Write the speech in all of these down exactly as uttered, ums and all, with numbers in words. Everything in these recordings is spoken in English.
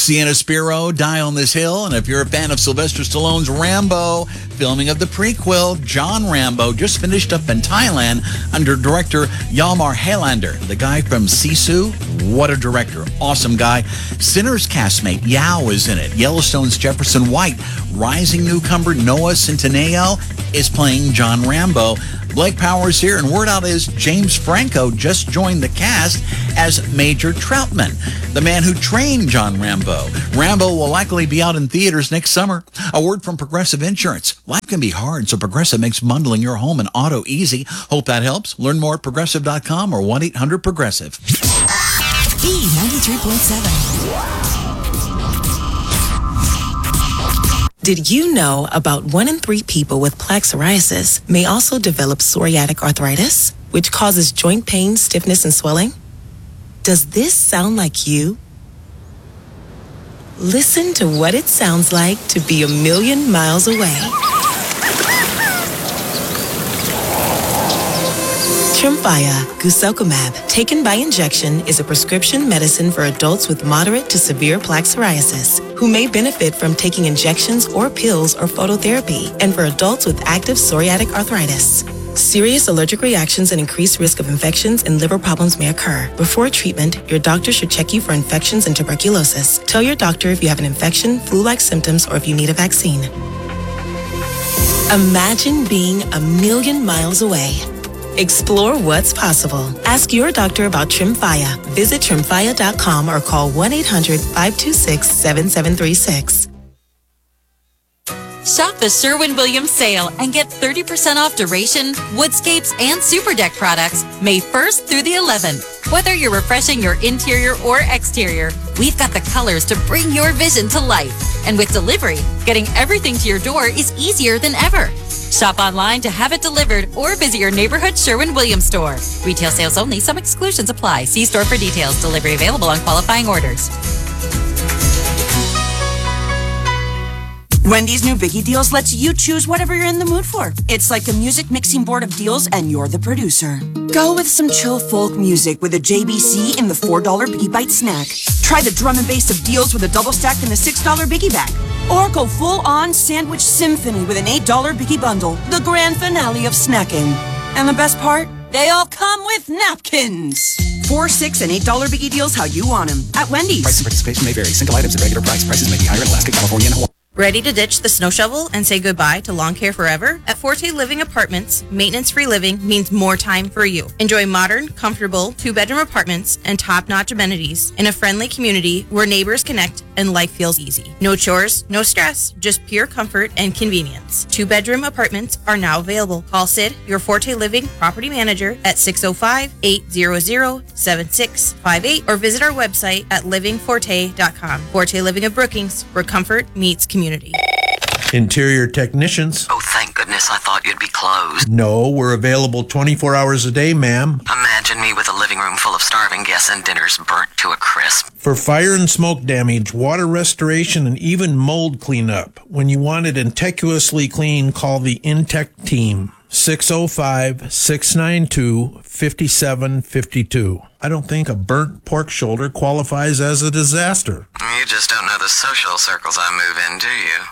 Sienna Spiro, Die on This Hill. And if you're a fan of Sylvester Stallone's Rambo, filming of the prequel, John Rambo, just finished up in Thailand under director Hjalmar Helander, the guy from Sisu. What a director. Awesome guy. Sinners castmate Yao is in it. Yellowstone's Jefferson White. Rising newcomer Noah Centineo is playing John Rambo. Blake Powers here, and word out is James Franco just joined the cast as Major Troutman, the man who trained John Rambo. Rambo will likely be out in theaters next summer. A word from Progressive Insurance. Life can be hard, so Progressive makes bundling your home and auto easy. Hope that helps. Learn more at progressive dot com or one eight hundred progressive. B ninety-three point seven. Did you know about one in three people with plaque psoriasis may also develop psoriatic arthritis, which causes joint pain, stiffness, and swelling? Does this sound like you? Listen to what it sounds like to be a million miles away. Tremfya guselkumab, taken by injection, is a prescription medicine for adults with moderate to severe plaque psoriasis who may benefit from taking injections or pills or phototherapy, and for adults with active psoriatic arthritis. Serious allergic reactions and increased risk of infections and liver problems may occur. Before treatment, your doctor should check you for infections and tuberculosis. Tell your doctor if you have an infection, flu-like symptoms, or if you need a vaccine. Imagine being a million miles away. Explore what's possible. Ask your doctor about Tremfya. Visit tremfya dot com or call one eight hundred five two six seven seven three six. Shop the Sherwin-Williams sale and get thirty percent off duration, woodscapes, and Super Deck products May first through the eleventh. Whether you're refreshing your interior or exterior, we've got the colors to bring your vision to life. And with delivery, getting everything to your door is easier than ever. Shop online to have it delivered or visit your neighborhood Sherwin-Williams store. Retail sales only. Some exclusions apply. See store for details. Delivery available on qualifying orders. Wendy's new Biggie Deals lets you choose whatever you're in the mood for. It's like a music mixing board of deals and you're the producer. Go with some chill folk music with a J B C in the four dollar Biggie Bite snack. Try the drum and bass of deals with a double stack in the six dollar Biggie bag. Or go full-on sandwich symphony with an eight dollar Biggie bundle, the grand finale of snacking. And the best part? They all come with napkins. Four, six, and eight dollar Biggie Deals how you want them at Wendy's. Price and participation may vary. Single items at regular price. Prices may be higher in Alaska, California, and Hawaii. Ready to ditch the snow shovel and say goodbye to lawn care forever? At Forte Living Apartments, maintenance-free living means more time for you. Enjoy modern, comfortable, two-bedroom apartments and top-notch amenities in a friendly community where neighbors connect and life feels easy. No chores, no stress, just pure comfort and convenience. Two-bedroom apartments are now available. Call Sid, your Forte Living property manager, at six oh five, eight hundred, seven six five eight or visit our website at living forte dot com. Forte Living of Brookings, where comfort meets community. Interior technicians. Oh, thank goodness, I thought you'd be closed. No, we're available twenty-four hours a day, ma'am. Imagine me with a living room full of starving guests and dinners burnt to a crisp. For fire and smoke damage, water restoration, and even mold cleanup. When you want it innocuously clean, call the Intech team. six oh five, six nine two, five seven five two. I don't think a burnt pork shoulder qualifies as a disaster. You just don't know the social circles I move in, do you?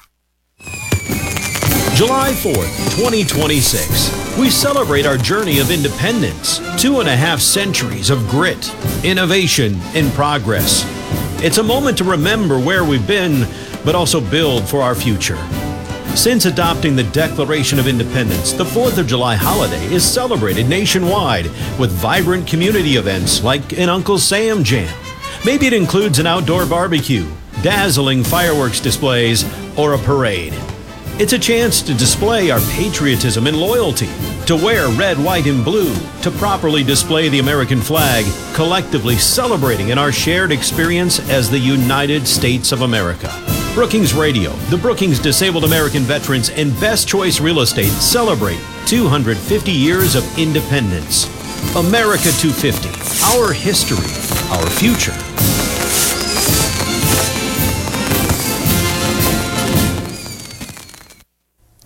July fourth, twenty twenty-six. We celebrate our journey of independence. Two and a half centuries of grit, innovation, and progress. It's a moment to remember where we've been, but also build for our future. Since adopting the Declaration of Independence, the fourth of July holiday is celebrated nationwide with vibrant community events like an Uncle Sam Jam. Maybe it includes an outdoor barbecue, dazzling fireworks displays, or a parade. It's a chance to display our patriotism and loyalty, to wear red, white, and blue, to properly display the American flag, collectively celebrating in our shared experience as the United States of America. Brookings Radio, the Brookings Disabled American Veterans, and Best Choice Real Estate celebrate two hundred fifty years of independence. America two fifty, our history, our future.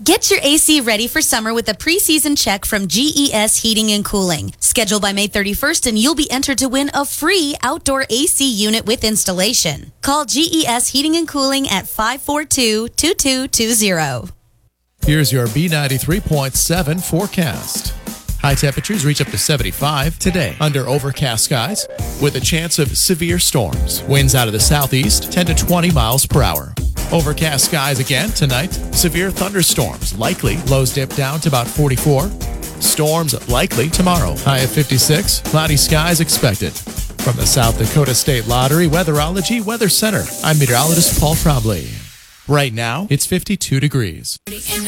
Get your A C ready for summer with a preseason check from G E S Heating and Cooling. Schedule by May thirty-first and you'll be entered to win a free outdoor A C unit with installation. Call G E S Heating and Cooling at five four two, two two two zero. Here's your B ninety-three point seven forecast. High temperatures reach up to seventy-five today under overcast skies with a chance of severe storms. Winds out of the southeast, ten to twenty miles per hour. Overcast skies again tonight. Severe thunderstorms likely. Lows dip down to about forty-four. Storms likely tomorrow. High of fifty-six. Cloudy skies expected. From the South Dakota State Lottery Weatherology Weather Center, I'm meteorologist Paul Trombley. Right now, it's fifty-two degrees.